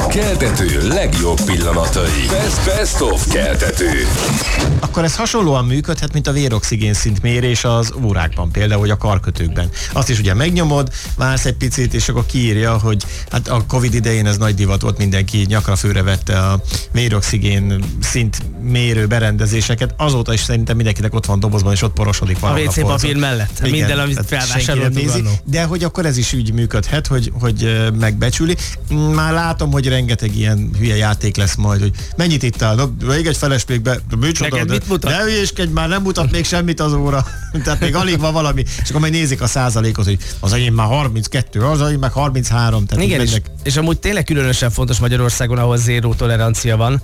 Keltető legjobb pillanatai. Best of Keltető. Akkor ez hasonlóan működhet, mint a véroxigén szintmérés az órákban, például, hogy a karkötőkben. Azt is ugye megnyomod, vársz egy picit, és akkor kiírja, hogy hát a Covid idején ez nagy divat volt, mindenki nyakra főre vette a véroxigén szintmérő berendezéseket. Azóta is szerintem mindenkinek ott van dobozban, és ott porosodik valami. A WC papír mellett. Igen, minden, amit felvásároltuk. De hogy akkor ez is úgy működhet, hogy megbecsüli. Már látom, hogy rengeteg ilyen hülye játék lesz majd, hogy mennyit ittál, még egy feleslékbe, ne hülyéskedj, már nem mutat még semmit az óra. Tehát még alig van valami, és akkor majd nézik a százalékot, hogy az enyém már 32, az enyém meg 33. Tehát igen, és amúgy tényleg különösen fontos Magyarországon, ahol zéró tolerancia van,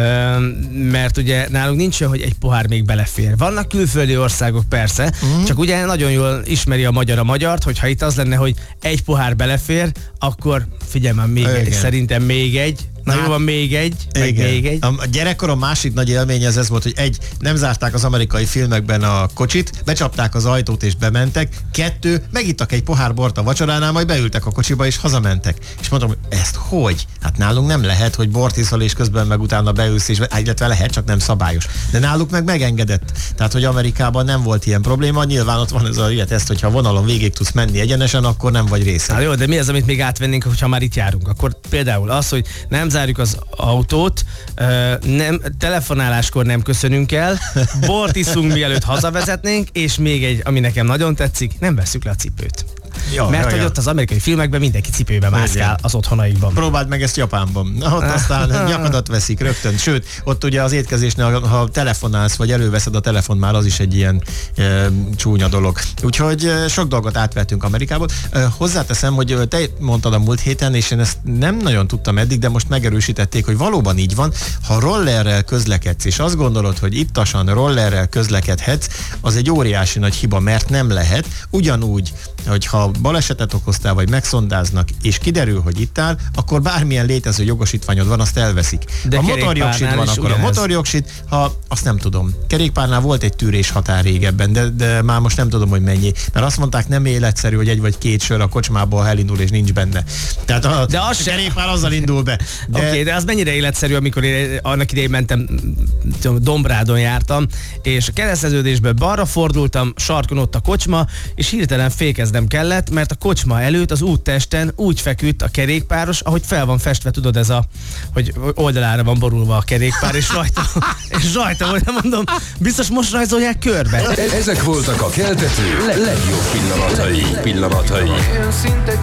mert ugye nálunk nincs olyan, hogy egy pohár még belefér. Vannak külföldi országok persze, csak ugye nagyon jól ismeri a magyar a magyart, hogyha itt az lenne, hogy egy pohár belefér, akkor figyelj már, még egy, szerintem még egy. Na jó, van még egy, meg még egy. A gyerekkorom másik nagy élmény ez volt, hogy nem zárták az amerikai filmekben a kocsit, becsapták az ajtót és bementek, 2, megittak egy pohár bort a vacsoránál, majd beültek a kocsiba és hazamentek. És mondom, hogy ezt hogy? Hát nálunk nem lehet, hogy bort iszol és közben meg utána beülsz, és illetve lehet, csak nem szabályos. De náluk meg megengedett. Tehát, hogy Amerikában nem volt ilyen probléma, nyilván ott van ez a ilyet, hogy ha vonalon végig tudsz menni egyenesen, akkor nem vagy része. Hát jó, de mi az, amit még átvennénk, hogyha már itt járunk? Akkor például az, hogy nem zárjuk az autót, telefonáláskor nem köszönünk el, bort iszunk, mielőtt hazavezetnénk, és még egy, ami nekem nagyon tetszik, nem vesszük le a cipőt. Mert hogy ott az amerikai filmekben mindenki cipőbe mászkál az otthonaikban. Próbáld meg ezt Japánban. Ott aztán nyakadat veszik rögtön. Sőt, ott ugye az étkezésnél, ha telefonálsz, vagy előveszed a telefon, már az is egy ilyen csúnya dolog. Úgyhogy sok dolgot átvettünk Amerikából. Hozzáteszem, hogy te mondtad a múlt héten, és én ezt nem nagyon tudtam eddig, de most megerősítették, hogy valóban így van. Ha rollerrel közlekedsz, és azt gondolod, hogy ittasan rollerrel közlekedhetsz, az egy óriási nagy hiba, mert nem lehet. Ugyanúgy, hogyha balesetet okoztál, vagy megszondáznak, és kiderül, hogy itt áll, akkor bármilyen létező jogosítványod van, azt elveszik. De ha motorjogsid van, akkor a motorjogsid, ha azt nem tudom. Kerékpárnál volt egy tűrés határ régebben, de már most nem tudom, hogy mennyi. Mert azt mondták, nem életszerű, hogy 1 vagy 2 sör a kocsmából elindul, és nincs benne. Tehát a kerékpár azzal indul be. Oké, de az mennyire életszerű, amikor én annak idején mentem, Dombrádon jártam, és a kereszteződésből balra fordultam, sarkon ott a kocsma, és hirtelen fékeznem kellett, mert a kocsma előtt az úttesten úgy feküdt a kerékpáros, ahogy fel van festve, tudod, ez hogy oldalára van borulva a kerékpár, és rajta volt, mondom, biztos most rajzolják körbe. Ezek voltak a Keltető legjobb pillanatai.